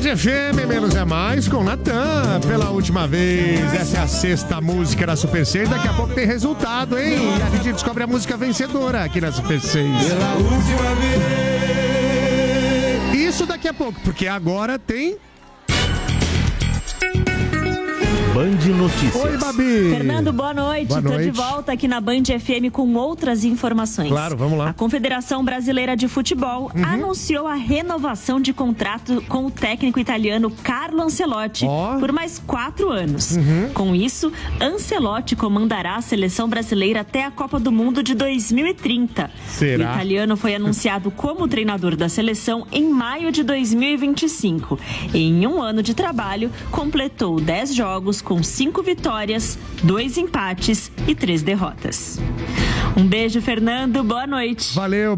FM, menos é mais, com Natan, pela última vez. Essa é a sexta música da Super 6. Daqui a pouco tem resultado, hein? E a gente descobre a música vencedora aqui na Super 6. Pela última vez. Isso daqui a pouco, porque agora tem... Band Notícias. Oi, Babi. Fernando, boa noite. Boa Tô noite. de volta aqui na Band FM com outras informações. Claro, vamos lá. A Confederação Brasileira de Futebol anunciou a renovação de contrato com o técnico italiano Carlo Ancelotti por mais 4 anos. Com isso, Ancelotti comandará a seleção brasileira até a Copa do Mundo de 2030. Será? O italiano foi anunciado como treinador da seleção em maio de 2025. Em um ano de trabalho, completou 10 jogos com 5 vitórias, 2 empates e 3 derrotas. Um beijo, Fernando. Boa noite. Valeu.